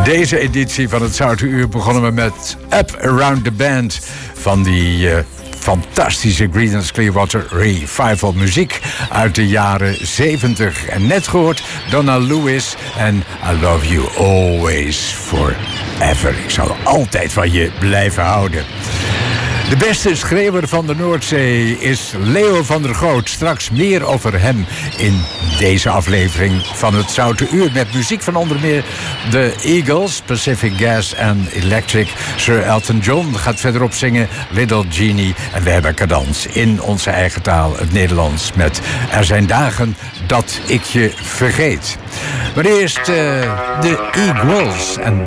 Deze editie van het Zoute Uur begonnen we met Up Around the Band van die fantastische Creedence Clearwater Revival muziek uit de jaren 70. En net gehoord Donna Lewis en I Love You Always Forever. Ik zal altijd van je blijven houden. De beste schreeuwer van de Noordzee is Leo van der Goot. Straks meer over hem in deze aflevering van het Zoute Uur. Met muziek van onder meer de Eagles, Pacific Gas en Electric. Sir Elton John gaat verderop zingen Little Genie. En we hebben cadans in onze eigen taal, het Nederlands, met Er zijn dagen dat ik je vergeet. Maar eerst de Eagles en